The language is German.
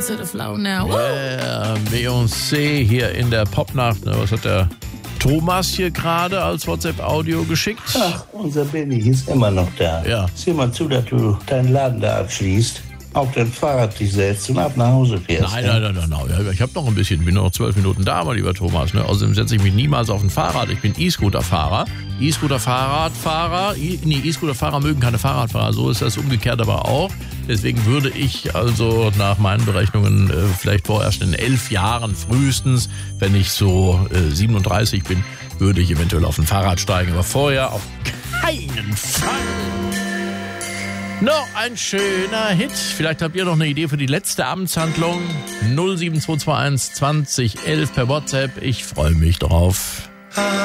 Birds of the Flow now. Yeah, Beyoncé hier in der Popnacht. Was hat der Thomas hier gerade als WhatsApp-Audio geschickt? Ach, unser Benny ist immer noch da. Ja. Sieh mal zu, dass du deinen Laden da abschließt, auf dein Fahrrad dich setzt und ab nach Hause fährst. Nein. Ja, ich habe noch ein bisschen, bin noch 12 Minuten da, mein lieber Thomas. Ne? Außerdem setze ich mich niemals auf ein Fahrrad. Ich bin E-Scooter-Fahrer. E-Scooter-Fahrer mögen keine Fahrradfahrer. So ist das umgekehrt aber auch. Deswegen würde ich also nach meinen Berechnungen vielleicht vorerst in 11 Jahren frühestens, wenn ich so 37 bin, würde ich eventuell auf ein Fahrrad steigen. Aber vorher auf keinen Fall. Noch ein schöner Hit. Vielleicht habt ihr noch eine Idee für die letzte Amtshandlung. 07221 2011 per WhatsApp. Ich freue mich drauf.